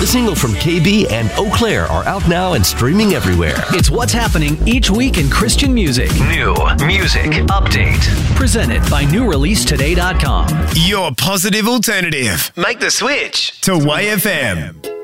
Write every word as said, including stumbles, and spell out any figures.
single from K B and Eau Claire are out now and streaming everywhere. It's what's happening each week in Christian music. New Music Update. Presented by new release today dot com. Your positive alternative. Make the switch to Y F M.